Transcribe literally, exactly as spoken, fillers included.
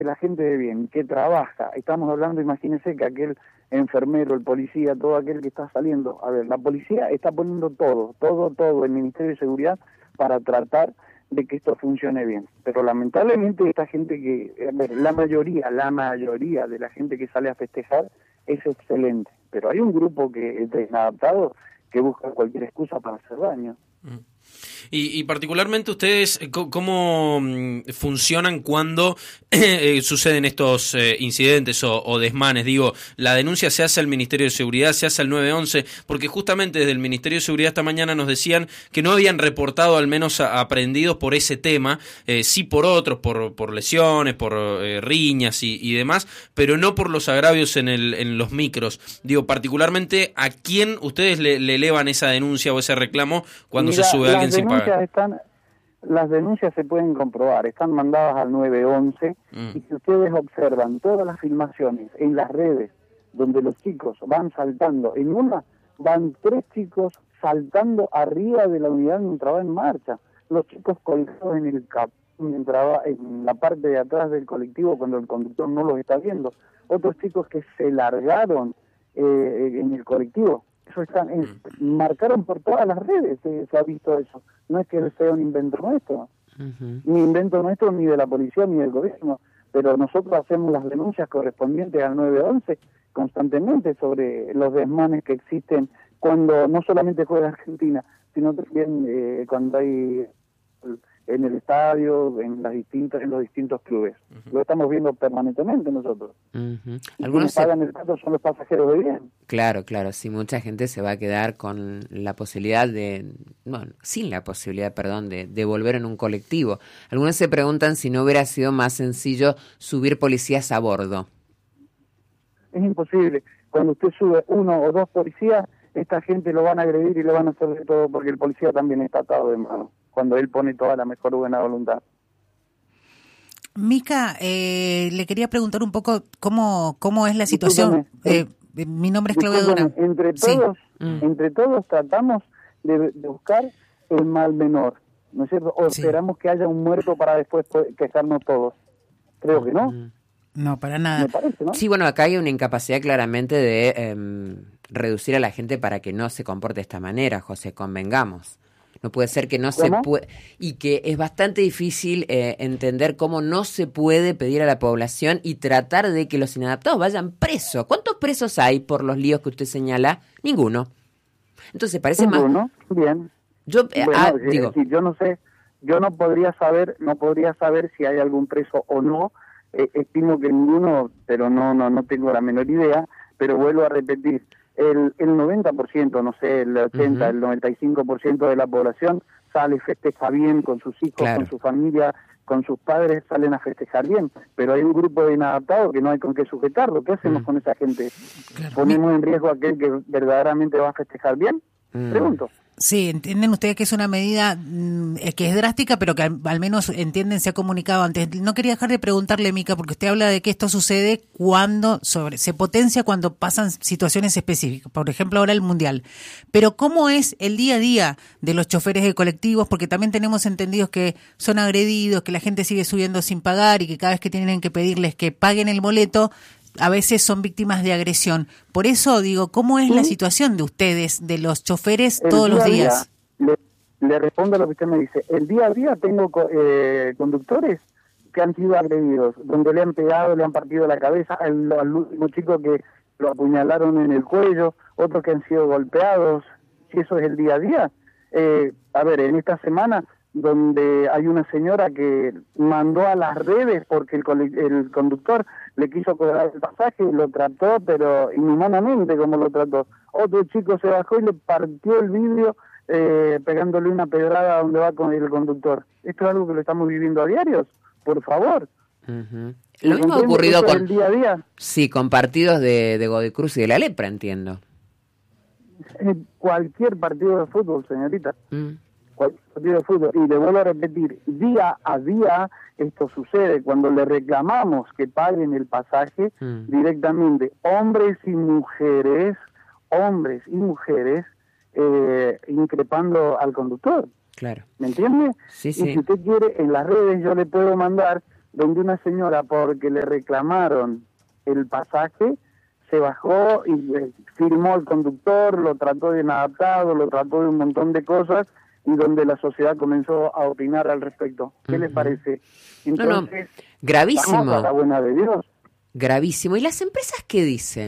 la gente de bien, que trabaja, estamos hablando, imagínense que aquel enfermero, el policía, todo aquel que está saliendo, a ver, la policía está poniendo todo, todo, todo, el Ministerio de Seguridad para tratar de que esto funcione bien, pero lamentablemente esta gente que, a ver, la mayoría, la mayoría de la gente que sale a festejar es excelente, pero hay un grupo que es inadaptado que busca cualquier excusa para hacer daño. Mm. Y, y particularmente ustedes, ¿cómo funcionan cuando eh, suceden estos eh, incidentes o, o desmanes? Digo, la denuncia se hace al Ministerio de Seguridad, se hace al nueve once, porque justamente desde el Ministerio de Seguridad esta mañana nos decían que no habían reportado al menos a, aprehendidos por ese tema, eh, sí por otros, por, por lesiones, por eh, riñas y, y demás, pero no por los agravios en, el, en los micros. Digo, particularmente, ¿a quién ustedes le, le elevan esa denuncia o ese reclamo cuando Mira, se sube a alguien sin pagar? Están, las denuncias se pueden comprobar, están mandadas al nueve once mm. y si ustedes observan todas las filmaciones en las redes donde los chicos van saltando, en una van tres chicos saltando arriba de la unidad mientras va en marcha, los chicos colgados en el cap, mientras va en la parte de atrás del colectivo cuando el conductor no los está viendo, otros chicos que se largaron eh, en el colectivo. Eso están, eh, marcaron por todas las redes, eh, se ha visto eso. No es que sea un invento nuestro, uh-huh. ni invento nuestro, ni de la policía, ni del gobierno, pero nosotros hacemos las denuncias correspondientes al nueve once constantemente sobre los desmanes que existen cuando no solamente juega Argentina, sino también eh, cuando hay en el estadio, en las distintas, en los distintos clubes. Uh-huh. Lo estamos viendo permanentemente nosotros. Uh-huh. Algunos quienes se... pagan el pato son los pasajeros de bien. Claro, claro, sí, mucha gente se va a quedar con la posibilidad de, bueno, sin la posibilidad, perdón, de, de volver en un colectivo. Algunos se preguntan si no hubiera sido más sencillo subir policías a bordo. Es imposible. Cuando usted sube uno o dos policías, esta gente lo van a agredir y lo van a hacer de todo porque el policía también está atado de mano, cuando él pone toda la mejor buena voluntad. Mica, eh, le quería preguntar un poco cómo cómo es la situación. Eh, mi nombre es Claudia Durán. Entre todos, sí. mm. entre todos tratamos de, de buscar el mal menor, ¿no es cierto? O sí. esperamos que haya un muerto para después quejarnos todos. Creo que no. Mm. No, para nada. Me parece, ¿no? Sí, bueno, acá hay una incapacidad claramente de eh, reducir a la gente para que no se comporte de esta manera, José, convengamos. No puede ser que no ¿Cómo? se puede, y que es bastante difícil eh, entender cómo no se puede pedir a la población y tratar de que los inadaptados vayan presos. ¿Cuántos presos hay por los líos que usted señala? Ninguno. Entonces parece Ninguno. más... Bien. Yo, eh, bueno, ah, es digo... decir, yo no sé, yo no podría saber, no podría saber si hay algún preso o no. Eh, estimo que ninguno, pero no, no, no tengo la menor idea. Pero vuelvo a repetir. El, el noventa por ciento, no sé, el ochenta por ciento, uh-huh. el noventa y cinco por ciento de la población sale, festeja bien con sus hijos, claro. con su familia, con sus padres, salen a festejar bien, pero hay un grupo de inadaptados que no hay con qué sujetarlo. ¿Qué hacemos uh-huh. con esa gente? Claro. ¿Ponemos en riesgo a aquel que verdaderamente va a festejar bien? Uh-huh. Pregunto. Sí, entienden ustedes que es una medida mmm, que es drástica, pero que al, al menos entienden, se ha comunicado antes. No quería dejar de preguntarle, Mica, porque usted habla de que esto sucede cuando, sobre, se potencia cuando pasan situaciones específicas, por ejemplo ahora el Mundial. Pero ¿cómo es el día a día de los choferes de colectivos? Porque también tenemos entendidos que son agredidos, que la gente sigue subiendo sin pagar y que cada vez que tienen que pedirles que paguen el boleto, a veces son víctimas de agresión. Por eso digo, ¿cómo es ¿Sí? la situación de ustedes, de los choferes, el todos día los días? Día, le, le respondo a lo que usted me dice. El día a día tengo eh, conductores que han sido agredidos, donde le han pegado, le han partido la cabeza, al, al último chico que lo apuñalaron en el cuello, otros que han sido golpeados. Si eso es el día a día. Eh, a ver, en esta semana, donde hay una señora que mandó a las redes porque el, el conductor le quiso cobrar el pasaje y lo trató, pero inhumanamente como lo trató. Otro chico se bajó y le partió el vidrio eh, pegándole una pedrada donde va con el conductor. ¿Esto es algo que lo estamos viviendo a diario? Por favor. Uh-huh. Lo mismo ha ocurrido con... día a día? Sí, con partidos de, de Godecruz y de la Lepra, entiendo. En cualquier partido de fútbol, señorita. Mm. Cualquier partido de fútbol. Y le vuelvo a repetir, día a día esto sucede. Cuando le reclamamos que paguen el pasaje mm. directamente, hombres y mujeres, hombres y mujeres, eh, increpando al conductor. Claro. ¿Me entiende? Sí, y sí. si usted quiere, en las redes yo le puedo mandar donde una señora, porque le reclamaron el pasaje, se bajó y eh, firmó al conductor, lo trató de inadaptado, lo trató de un montón de cosas, y donde la sociedad comenzó a opinar al respecto. ¿Qué uh-huh. les parece? Entonces, no, no. Gravísimo. Vamos a la buena de Dios. Gravísimo. ¿Y las empresas qué dicen?